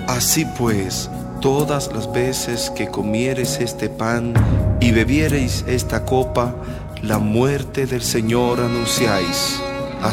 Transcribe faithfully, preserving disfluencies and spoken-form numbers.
Así pues, todas las veces que comiereis este pan y bebiereis esta copa, la muerte del Señor anunciáis.